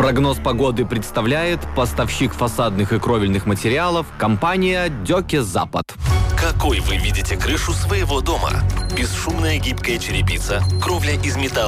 Прогноз погоды представляет поставщик фасадных и кровельных материалов компания «Дёке Запад». Какой вы видите крышу своего дома? Бесшумная гибкая черепица, кровля из металла